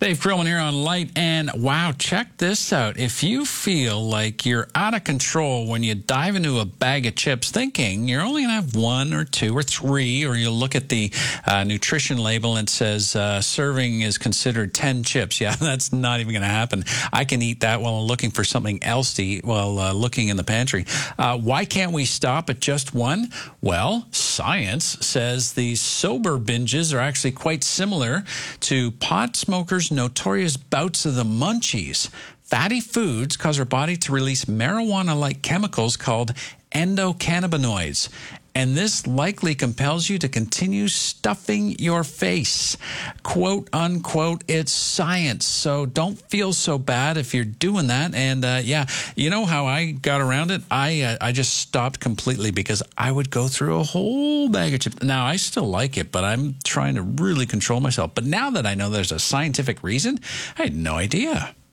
Dave Krillman here on Light and Wow. Check this out. If you feel like you're out of control when you dive into a bag of chips thinking you're only going to have one or two or three, or you look at the nutrition label and it says serving is considered 10 chips. Yeah, that's not even going to happen. I can eat that while I'm looking for something else to eat while looking in the pantry. Why can't we stop at just one? Well, science says these sober binges are actually quite similar to pot smokers' notorious bouts of the munchies. Fatty foods cause our body to release marijuana-like chemicals called endocannabinoids, and this likely compels you to continue stuffing your face. Quote, unquote, it's science, so don't feel so bad if you're doing that. And, yeah, you know how I got around it? I just stopped completely because I would go through a whole bag of chips. Now, I still like it, but I'm trying to really control myself. But now that I know there's a scientific reason, I had no idea.